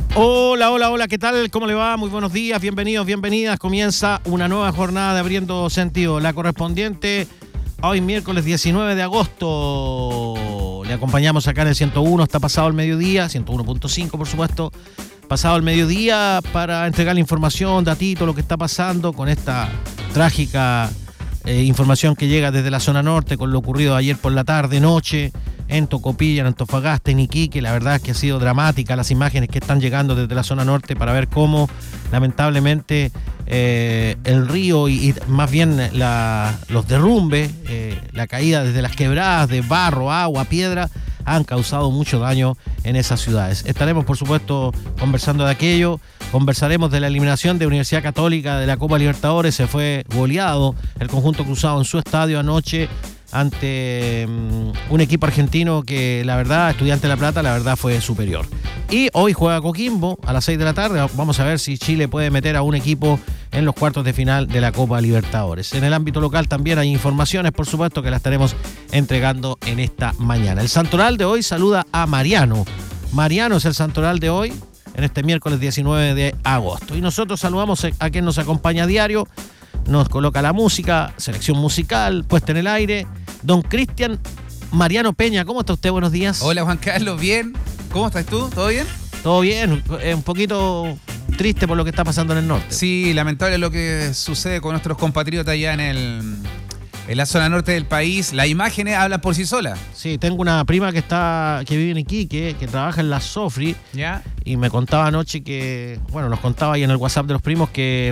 Hola, hola, hola, ¿qué tal? ¿Cómo le va? Muy buenos días, bienvenidos, bienvenidas. Comienza una nueva jornada de Abriendo Sentido, la correspondiente a hoy miércoles 19 de agosto. Le acompañamos acá en el 101, está pasado el mediodía, 101.5 por supuesto, pasado el mediodía para entregar la información, datito, lo que está pasando con esta trágica información que llega desde la zona norte con lo ocurrido ayer por la tarde, noche, en Tocopilla, en Antofagasta, en Iquique. La verdad es que ha sido dramática las imágenes que están llegando desde la zona norte para ver cómo lamentablemente el río y más bien los derrumbes, la caída desde las quebradas de barro, agua, piedra, han causado mucho daño en esas ciudades. Estaremos, por supuesto, conversando de aquello. Conversaremos de la eliminación de Universidad Católica de la Copa Libertadores. Se fue goleado el conjunto cruzado en su estadio anoche ante un equipo argentino que la verdad, Estudiantes de La Plata, la verdad fue superior. Y hoy juega Coquimbo a las 6 de la tarde. Vamos a ver si Chile puede meter a un equipo en los cuartos de final de la Copa Libertadores. En el ámbito local también hay informaciones, por supuesto, que las estaremos entregando en esta mañana. El santoral de hoy saluda a Mariano. Mariano es el santoral de hoy, en este miércoles 19 de agosto. Y nosotros saludamos a quien nos acompaña a diario, nos coloca la música, selección musical, puesta en el aire, don Cristian Mariano Peña. ¿Cómo está usted? Buenos días. Hola, Juan Carlos, ¿bien? ¿Cómo estás tú? ¿Todo bien? Todo bien, un poquito triste por lo que está pasando en el norte. Sí, lamentable lo que sucede con nuestros compatriotas allá en la zona norte del país. Las imágenes hablan por sí solas. Sí, tengo una prima que vive en Iquique, que trabaja en la Sofri. ¿Ya? Y me contaba anoche que, bueno, nos contaba ahí en el WhatsApp de los primos que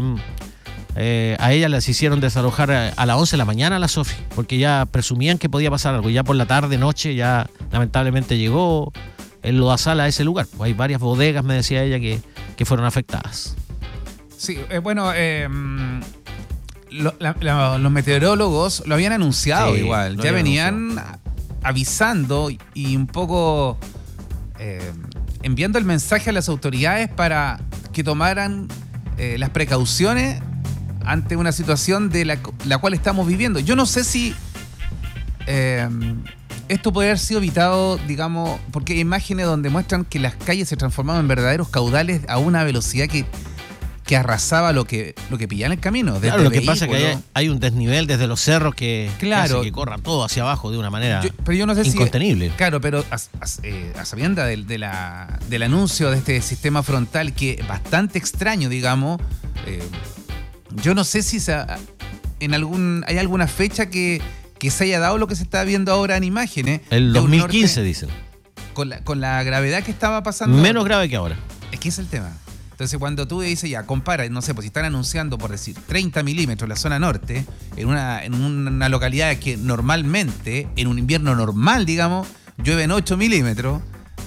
a ella les hicieron desalojar a las 11 de la mañana a la Sofri, porque ya presumían que podía pasar algo. Y ya por la tarde, noche, ya lamentablemente llegó el lodazal a ese lugar. Hay varias bodegas, me decía ella, que fueron afectadas. Sí, bueno, los meteorólogos lo habían anunciado, sí, igual. Ya venían avisando y un poco enviando el mensaje a las autoridades para que tomaran las precauciones ante una situación de la cual estamos viviendo. Yo no sé si esto puede haber sido evitado, digamos, porque hay imágenes donde muestran que las calles se transformaban en verdaderos caudales a una velocidad que arrasaba lo que pillaba en el camino. Claro, lo que pasa es que hay un desnivel desde los cerros que claro, hace que corra todo hacia abajo de una manera pero yo no sé incontenible. Claro, pero a sabiendas del anuncio de este sistema frontal, que es bastante extraño, digamos, yo no sé si hay alguna fecha que se haya dado lo que se está viendo ahora en imágenes. El 2015 dicen. Con la gravedad que estaba pasando. Menos grave que ahora. Es que es el tema. Entonces, cuando tú dices, ya, compara, no sé, pues si están anunciando, por decir, 30 milímetros en la zona norte, en una localidad que normalmente, en un invierno normal, digamos, llueven 8 milímetros.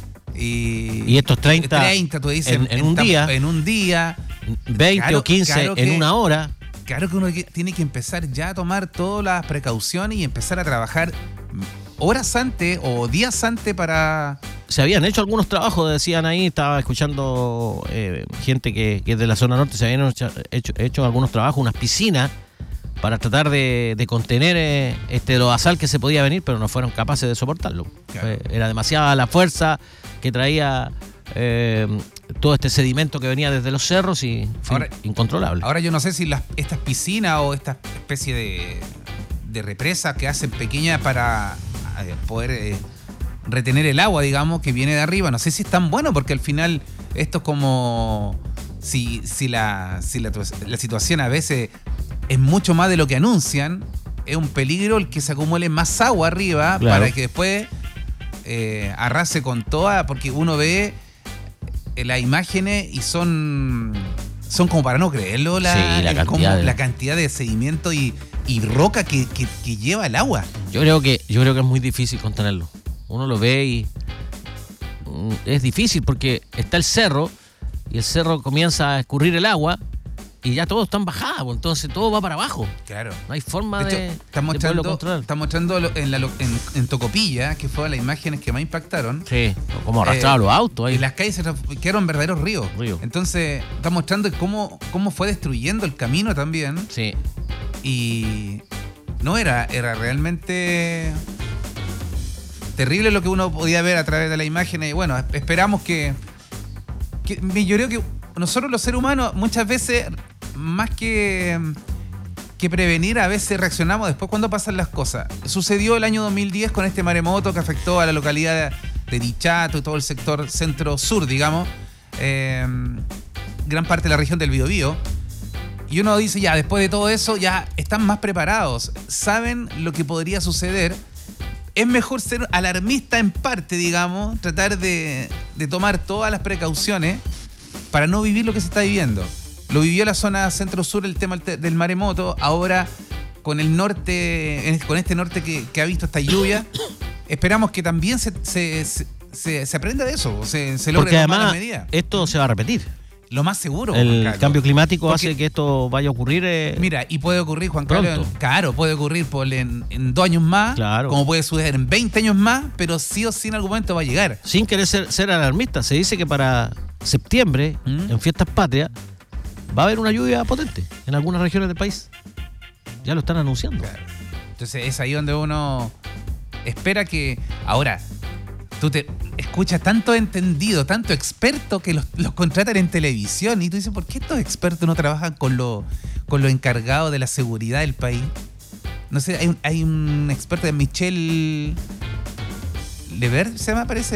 Y estos 30 tú dices, en un día. En un día. 20 o 15 en una hora. Claro que uno tiene que empezar ya a tomar todas las precauciones y empezar a trabajar horas antes o días antes para... Se habían hecho algunos trabajos, decían ahí, estaba escuchando gente que es de la zona norte, se habían hecho algunos trabajos, unas piscinas, para tratar de contener este lodazal que se podía venir, pero no fueron capaces de soportarlo. Claro. Era demasiada la fuerza que traía todo este sedimento que venía desde los cerros y fue incontrolable. Ahora yo no sé si estas piscinas o esta especie de represas que hacen pequeñas para poder retener el agua, digamos, que viene de arriba, no sé si es tan bueno, porque al final esto es como si la situación a veces es mucho más de lo que anuncian, es un peligro el que se acumule más agua arriba, claro, para que después arrase con toda, porque uno ve las imágenes y son como para no creerlo la cantidad de sedimento y roca que lleva el agua. Yo creo que es muy difícil contenerlo. Uno lo ve y es difícil porque está el cerro y el cerro comienza a escurrir el agua y ya todos están bajados, entonces todo va para abajo. Claro. No hay forma de poderlo controlar. Está mostrando en Tocopilla, que fueron las imágenes que más impactaron. Sí, como arrastraban los autos ahí. Y las calles quedaron verdaderos ríos. Entonces está mostrando cómo fue destruyendo el camino también. Sí. Y no era realmente terrible lo que uno podía ver a través de la imagen. Y bueno, esperamos que Yo creo que nosotros los seres humanos muchas veces, más que prevenir, a veces reaccionamos después cuando pasan las cosas. Sucedió el año 2010 con este maremoto que afectó a la localidad de Dichato y todo el sector centro-sur, digamos, gran parte de la región del Biobío. Y uno dice, ya, después de todo eso, ya están más preparados, saben lo que podría suceder. Es mejor ser alarmista en parte, digamos, tratar de tomar todas las precauciones para no vivir lo que se está viviendo. Lo vivió la zona centro-sur, el tema del maremoto. Ahora, con el norte, con este norte que ha visto esta lluvia, esperamos que también se aprenda de eso, se logre tomar las medidas. Esto se va a repetir. Lo más seguro. El cambio climático hace que esto vaya a ocurrir. Mira, y puede ocurrir, Juan Carlos. Claro, puede ocurrir en 2 años más, claro, como puede suceder en 20 años más, pero sí o sí en algún momento va a llegar. Sin querer ser alarmista, se dice que para septiembre, en Fiestas Patrias, va a haber una lluvia potente en algunas regiones del país. Ya lo están anunciando. Claro. Entonces es ahí donde uno espera que... Ahora, tú te escuchas tanto entendido, tanto experto que los contratan en televisión y tú dices, ¿por qué estos expertos no trabajan con lo encargado de la seguridad del país? No sé, hay un experto de Michel Lever, se me parece,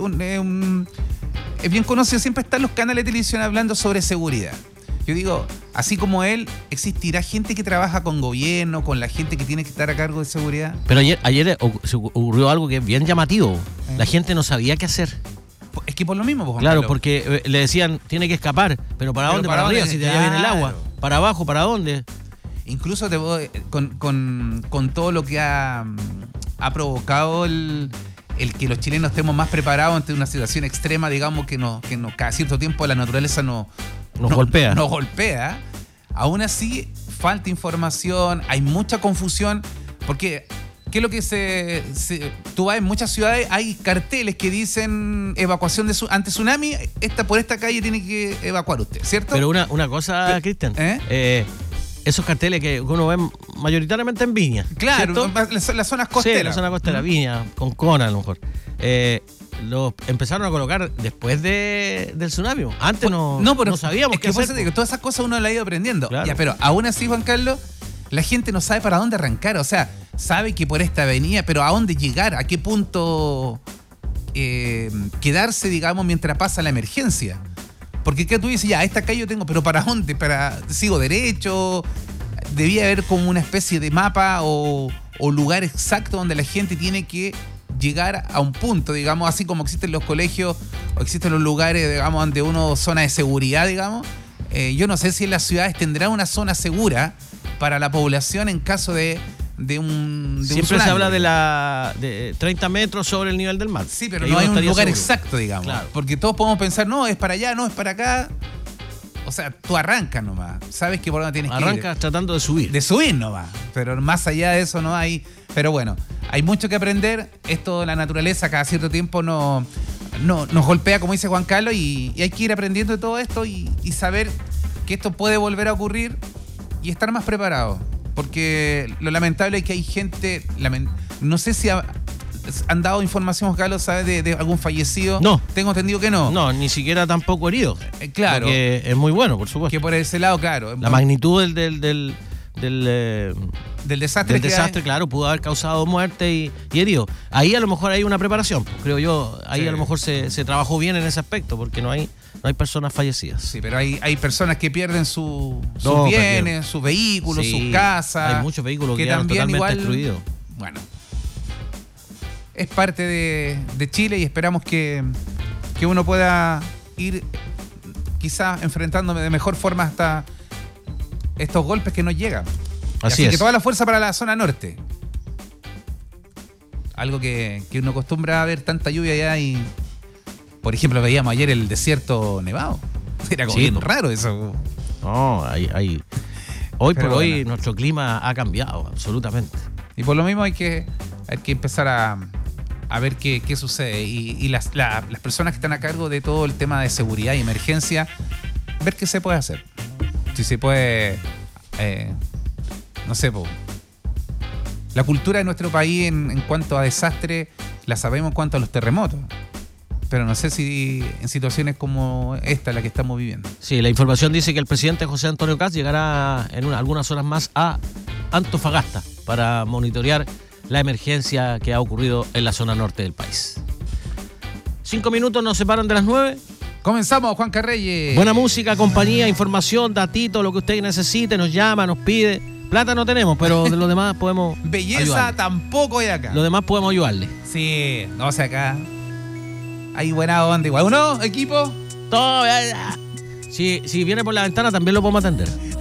es bien conocido, siempre está en los canales de televisión hablando sobre seguridad. Yo digo, así como él, existirá gente que trabaja con gobierno, con la gente que tiene que estar a cargo de seguridad. Pero ayer se ocurrió algo que es bien llamativo. La gente no sabía qué hacer. Es que por lo mismo, pues, Juan claro, Carlos, porque le decían, tiene que escapar. ¿Pero para dónde? Para arriba, si de allá viene el agua. ¿Para abajo? ¿Para dónde? Incluso con todo lo que ha provocado el que los chilenos estemos más preparados ante una situación extrema, digamos, que cada cierto tiempo la naturaleza nos golpea. Aún así, falta información, hay mucha confusión, porque ¿qué es lo que tú vas en muchas ciudades, hay carteles que dicen evacuación ante tsunami, por esta calle tiene que evacuar usted, ¿cierto? Pero una cosa, Cristian, esos carteles que uno ve mayoritariamente en Viña. Claro, las zonas costeras. Sí, la zona costera, Viña, Concón a lo mejor. Los empezaron a colocar después del tsunami. Antes no sabíamos qué hacer. Que todas esas cosas uno las ha ido aprendiendo. Claro. Ya, pero aún así, Juan Carlos, la gente no sabe para dónde arrancar. O sea, sabe que por esta avenida, pero ¿a dónde llegar? ¿A qué punto quedarse, digamos, mientras pasa la emergencia? Porque tú dices, ya, esta calle yo tengo, pero ¿para dónde? ¿Sigo derecho? Debía haber como una especie de mapa o lugar exacto donde la gente tiene que llegar a un punto, digamos, así como existen los colegios o existen los lugares, digamos, donde zona de seguridad, digamos. Yo no sé si en las ciudades tendrá una zona segura para la población en caso de un Siempre tsunami. Se habla de 30 metros sobre el nivel del mar. Sí, pero no hay un lugar exacto, digamos. Claro. Porque todos podemos pensar, no, es para allá, no, es para acá. O sea, tú arrancas nomás. Sabes que por dónde tienes que ir. Arrancas tratando de subir. De subir nomás. Pero más allá de eso no hay. Pero bueno, hay mucho que aprender. Esto, la naturaleza, cada cierto tiempo nos golpea, como dice Juan Carlos, y hay que ir aprendiendo de todo esto y saber que esto puede volver a ocurrir y estar más preparado. Porque lo lamentable es que hay gente. No sé si han dado información, Juan Carlos, ¿sabes de algún fallecido? No. Tengo entendido que no. No, ni siquiera tampoco herido. Claro. Porque es muy bueno, por supuesto. Que por ese lado, claro. La magnitud del desastre, claro, pudo haber causado muerte y herido. Ahí a lo mejor hay una preparación, creo yo. Ahí sí. A lo mejor se trabajó bien en ese aspecto, porque no hay personas fallecidas. Sí, pero hay personas que pierden sus bienes, sus vehículos, sí, sus casas. Hay muchos vehículos que quedaron totalmente destruidos. Bueno, es parte de Chile y esperamos que uno pueda ir quizás enfrentándome de mejor forma hasta estos golpes que nos llegan. Así que toda la fuerza para la zona norte. Algo que uno acostumbra a ver tanta lluvia allá y, por ejemplo, veíamos ayer el desierto nevado. Era como bien raro eso. No, hoy por hoy nuestro clima ha cambiado absolutamente. Y por lo mismo hay que empezar a ver qué sucede. Y las personas que están a cargo de todo el tema de seguridad y emergencia, ver qué se puede hacer. Si se puede, no sé, la cultura de nuestro país en cuanto a desastre, la sabemos en cuanto a los terremotos. Pero no sé si en situaciones como esta, la que estamos viviendo. Sí, la información dice que el presidente José Antonio Kast llegará en algunas horas más a Antofagasta para monitorear la emergencia que ha ocurrido en la zona norte del país. 5 minutos nos separan de las 9. Comenzamos, Juan Carreyes. Buena música, compañía, información, datito, lo que usted necesite, nos llama, nos pide. Plata no tenemos, pero de lo demás podemos Belleza ayudarle. tampoco hay acá. Lo demás podemos ayudarle. Sí, no sé, acá hay buena onda igual. ¿Uno, equipo? Todo, si viene por la ventana también lo podemos atender.